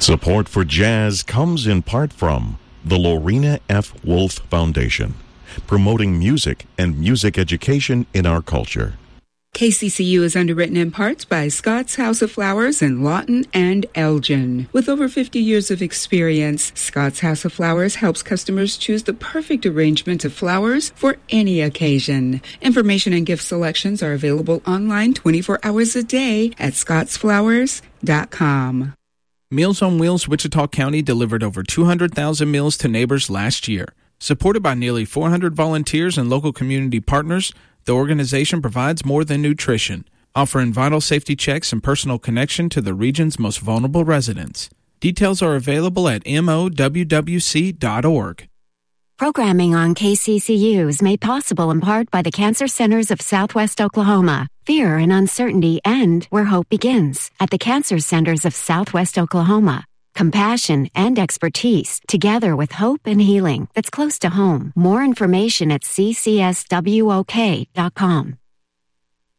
Support for jazz comes in part from the Lorena F. Wolf Foundation, promoting music and music education in our culture. KCCU is underwritten in parts by Scott's House of Flowers in Lawton and Elgin. With over 50 years of experience, Scott's House of Flowers helps customers choose the perfect arrangement of flowers for any occasion. Information and gift selections are available online 24 hours a day at scottsflowers.com. Meals on Wheels Wichita County delivered over 200,000 meals to neighbors last year. Supported by nearly 400 volunteers and local community partners, the organization provides more than nutrition, offering vital safety checks and personal connection to the region's most vulnerable residents. Details are available at mowwc.org. Programming on KCCU is made possible in part by the Cancer Centers of Southwest Oklahoma. Fear and uncertainty end where hope begins at the Cancer Centers of Southwest Oklahoma. Compassion and expertise, together with hope and healing that's close to home. More information at ccswok.com.